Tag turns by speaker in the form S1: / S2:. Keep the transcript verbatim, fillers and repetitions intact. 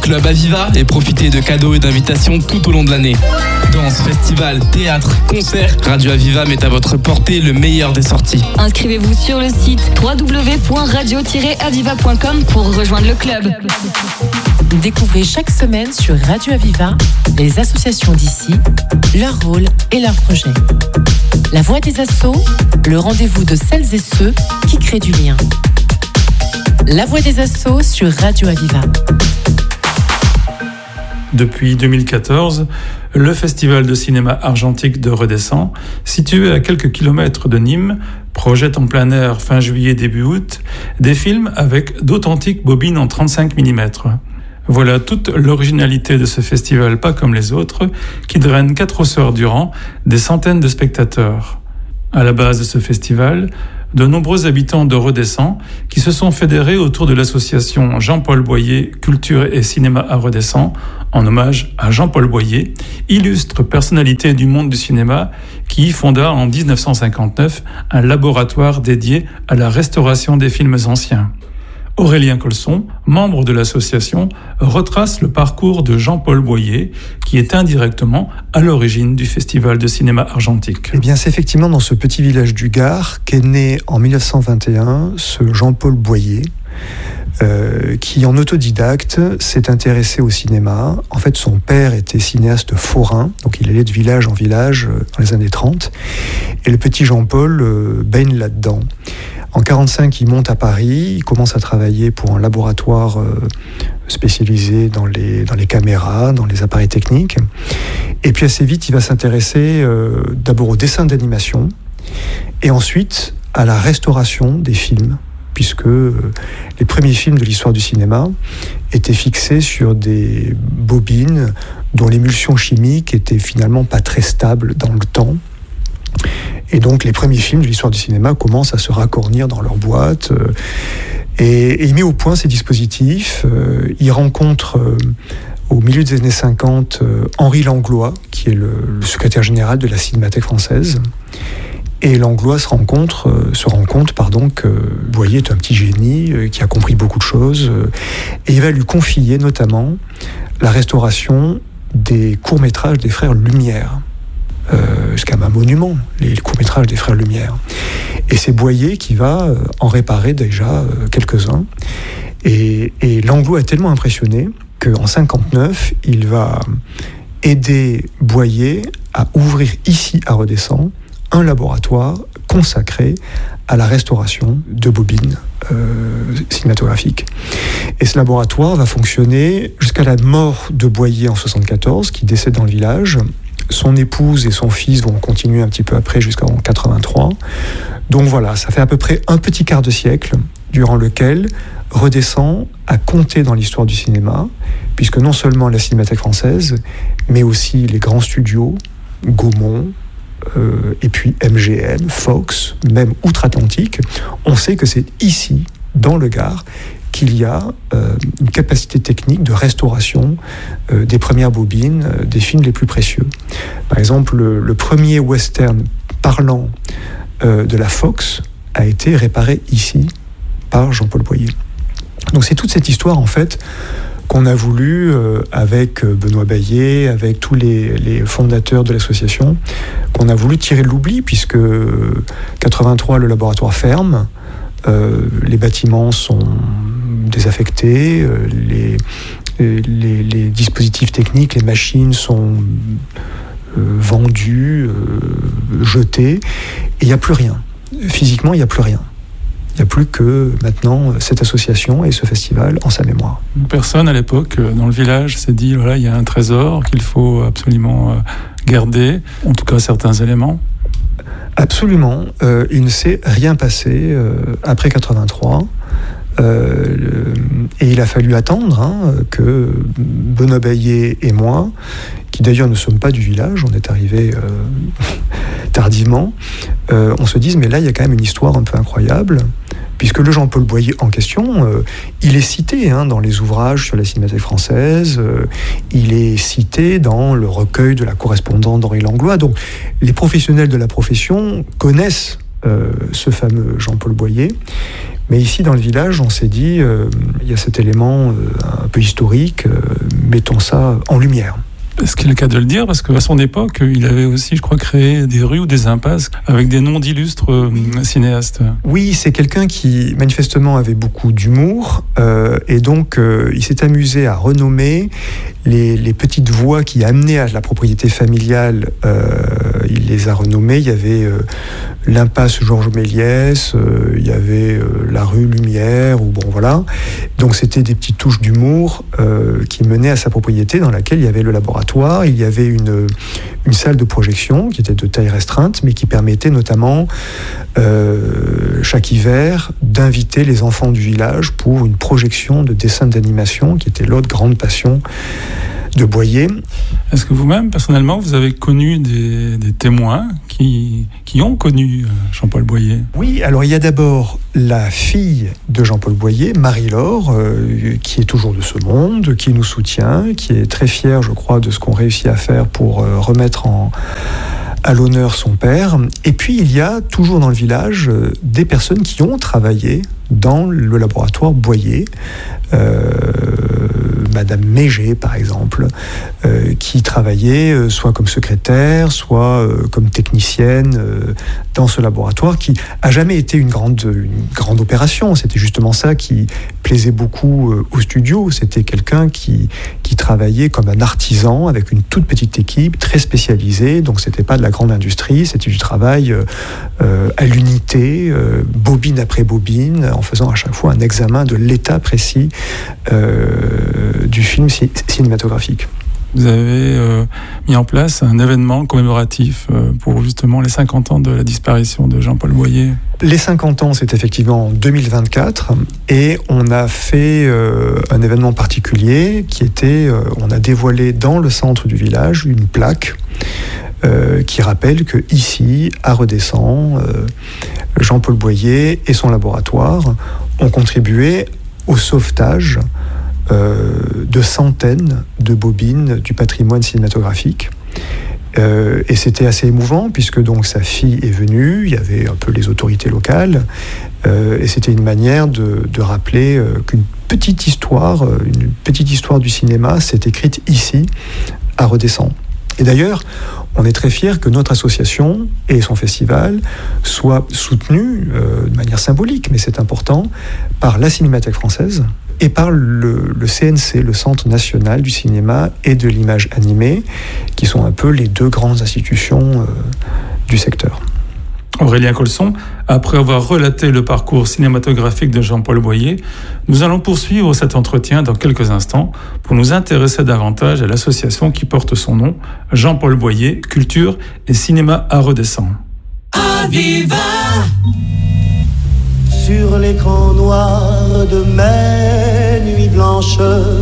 S1: club Aviva et profitez de cadeaux et d'invitations tout au long de l'année. Danse, festival, théâtre, concert, Radio Aviva met à votre portée le meilleur des sorties.
S2: Inscrivez-vous sur le site w w w point radio tiret aviva point com pour rejoindre le club.
S3: Découvrez chaque semaine sur Radio Aviva les associations d'ici, leur rôle et leurs projets. La voix des assos, le rendez-vous de celles et ceux qui créent du lien. La voix des assos sur Radio Aviva.
S4: Depuis deux mille quatorze, le Festival de cinéma argentique de Redescend, situé à quelques kilomètres de Nîmes, projette en plein air fin juillet début août des films avec d'authentiques bobines en trente-cinq millimètres. Voilà toute l'originalité de ce festival pas comme les autres, qui draine quatre soirs durant des centaines de spectateurs. À la base de ce festival, de nombreux habitants de Redescend qui se sont fédérés autour de l'association Jean-Paul Boyer Culture et Cinéma à Redescend, en hommage à Jean-Paul Boyer, illustre personnalité du monde du cinéma qui y fonda en dix-neuf cent cinquante-neuf un laboratoire dédié à la restauration des films anciens. Aurélien Colson, membre de l'association, retrace le parcours de Jean-Paul Boyer, qui est indirectement à l'origine du Festival de cinéma argentique.
S5: Eh bien, c'est effectivement dans ce petit village du Gard qu'est né en dix-neuf cent vingt et un ce Jean-Paul Boyer, euh, qui en autodidacte s'est intéressé au cinéma. En fait, son père était cinéaste forain, donc il allait de village en village euh, dans les années trente, et le petit Jean-Paul euh, baigne là-dedans. En quarante-cinq, il monte à Paris, il commence à travailler pour un laboratoire euh, spécialisé dans les, dans les caméras, dans les appareils techniques. Et puis assez vite, il va s'intéresser euh, d'abord au dessin d'animation et ensuite à la restauration des films, puisque euh, les premiers films de l'histoire du cinéma étaient fixés sur des bobines dont l'émulsion chimique était finalement pas très stable dans le temps. Et donc les premiers films de l'histoire du cinéma commencent à se racornir dans leur boîte. Euh, et, et il met au point ces dispositifs. Euh, il rencontre euh, au milieu des années cinquante euh, Henri Langlois, qui est le, le secrétaire général de la Cinémathèque française. Et Langlois se rend compte, euh, se rend compte pardon, que Boyer est un petit génie, euh, qui a compris beaucoup de choses. Euh, et il va lui confier notamment la restauration des courts-métrages des frères Lumière. Euh, c'est quand même un monument, les courts-métrages des frères Lumière. Et c'est Boyer qui va euh, en réparer déjà euh, quelques-uns. Et, et Langlois est tellement impressionné qu'en cinquante-neuf, il va aider Boyer à ouvrir ici à Redescend un laboratoire consacré à la restauration de bobines euh, cinématographiques. Et ce laboratoire va fonctionner jusqu'à la mort de Boyer en soixante-quatorze, qui décède dans le village. Son épouse et son fils vont continuer un petit peu après jusqu'en quatre-vingt-trois. Donc voilà, ça fait à peu près un petit quart de siècle durant lequel Redescend a compté dans l'histoire du cinéma, puisque non seulement la Cinémathèque française, mais aussi les grands studios, Gaumont, euh, et puis M G M, Fox, même outre-Atlantique, on sait que c'est ici, dans le Gard, qu'il y a euh, une capacité technique de restauration euh, des premières bobines, euh, des films les plus précieux. Par exemple, le, le premier western parlant euh, de la Fox a été réparé ici par Jean-Paul Boyer. Donc c'est toute cette histoire en fait qu'on a voulu, euh, avec Benoît Baillet, avec tous les, les fondateurs de l'association, qu'on a voulu tirer de l'oubli, puisque euh, quatre-vingt-trois, le laboratoire ferme, euh, les bâtiments sont désaffectés, euh, les, les, les dispositifs techniques, les machines sont euh, vendus, euh, jetés, et il n'y a plus rien. Physiquement, il n'y a plus rien. Il n'y a plus que maintenant cette association et ce festival en sa mémoire.
S4: Personne à l'époque dans le village s'est dit voilà, il y a un trésor qu'il faut absolument garder, en tout cas certains éléments.
S5: Absolument. Euh, il ne s'est rien passé euh, après quatre-vingt-trois. Euh, le, et il a fallu attendre hein, que Benoît Baillet et moi, qui d'ailleurs ne sommes pas du village, on est arrivés euh, tardivement, euh, on se dise mais là il y a quand même une histoire un peu incroyable, puisque le Jean-Paul Boyer en question, euh, il est cité hein, dans les ouvrages sur la Cinémathèque française, euh, il est cité dans le recueil de la correspondante d'Henri Langlois, donc les professionnels de la profession connaissent euh, ce fameux Jean-Paul Boyer. Mais ici, dans le village, on s'est dit, euh, il y a cet élément euh, un peu historique, euh, mettons ça en lumière.
S4: Est-ce qu'il est le cas de le dire? Parce qu'à son époque, il avait aussi, je crois, créé des rues ou des impasses avec des noms d'illustres euh, cinéastes.
S5: Oui, c'est quelqu'un qui, manifestement, avait beaucoup d'humour. Euh, et donc, euh, il s'est amusé à renommer les, les petites voies qui amenaient à la propriété familiale. Euh, il les a renommées. Il y avait euh, l'impasse Georges Méliès, euh, il y avait euh, la rue Lumière, ou bon, voilà. Donc, c'était des petites touches d'humour euh, qui menaient à sa propriété, dans laquelle il y avait le laboratoire. Il y avait une, une salle de projection qui était de taille restreinte, mais qui permettait notamment, euh, chaque hiver, d'inviter les enfants du village pour une projection de dessins d'animation, qui était l'autre grande passion de Boyer.
S4: Est-ce que vous-même, personnellement, vous avez connu des, des témoins qui, qui ont connu Jean-Paul Boyer?
S5: Oui, alors il y a d'abord la fille de Jean-Paul Boyer, Marie-Laure, euh, qui est toujours de ce monde, qui nous soutient, qui est très fière, je crois, de ce qu'on réussit à faire pour euh, remettre en, à l'honneur son père. Et puis il y a toujours dans le village euh, des personnes qui ont travaillé dans le laboratoire Boyer. Euh, Madame Mégé, par exemple, euh, qui travaillait euh, soit comme secrétaire, soit euh, comme technicienne euh, dans ce laboratoire, qui a jamais été une grande, une grande opération. C'était justement ça qui plaisait beaucoup euh, au studio. C'était quelqu'un qui, qui travaillait comme un artisan avec une toute petite équipe très spécialisée. Donc c'était pas de la grande industrie, c'était du travail euh, euh, à l'unité, euh, bobine après bobine, en faisant à chaque fois un examen de l'état précis euh, du film c- cinématographique.
S4: Vous avez euh, mis en place un événement commémoratif euh, pour justement les cinquante ans de la disparition de Jean-Paul Boyer.
S5: Les cinquante ans, c'est effectivement en deux mille vingt-quatre, et on a fait euh, un événement particulier qui était, euh, on a dévoilé dans le centre du village une plaque euh, qui rappelle que ici, à Redescend, euh, Jean-Paul Boyer et son laboratoire ont contribué au sauvetage euh, de centaines de bobines du patrimoine cinématographique. Euh, et c'était assez émouvant, puisque donc sa fille est venue, il y avait un peu les autorités locales, euh, et c'était une manière de, de rappeler euh, qu'une petite histoire, une petite histoire du cinéma s'est écrite ici, à Redescend. Et d'ailleurs, on est très fiers que notre association et son festival soient soutenus euh, de manière symbolique, mais c'est important, par la Cinémathèque française et par le, le C N C, le Centre national du cinéma et de l'image animée, qui sont un peu les deux grandes institutions euh, du secteur.
S4: Aurélien Colson, après avoir relaté le parcours cinématographique de Jean-Paul Boyer, nous allons poursuivre cet entretien dans quelques instants pour nous intéresser davantage à l'association qui porte son nom, Jean-Paul Boyer, Culture et Cinéma à Redescend.
S6: Aviva! Sur l'écran noir de mes nuits blanches,